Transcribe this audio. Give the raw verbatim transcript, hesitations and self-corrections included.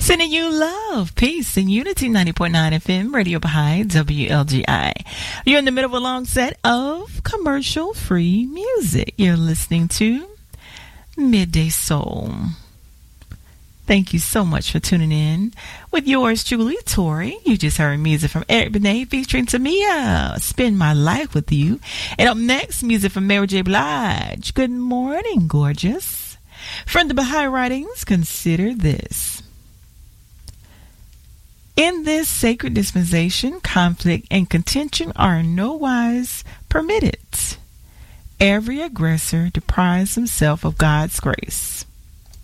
Sending you love, peace, and unity. ninety point nine F M, Radio Baha'i, W L G I. You're in the middle of a long set of commercial-free music. You're listening to Midday Soul. Thank you so much for tuning in with yours truly, Tori. You just heard music from Eric Benet featuring Tamia, Spend My Life With You. And up next, music from Mary J. Blige. Good morning, gorgeous. From the Baha'i Writings, consider this. In this sacred dispensation, conflict and contention are in no wise permitted. Every aggressor deprives himself of God's grace.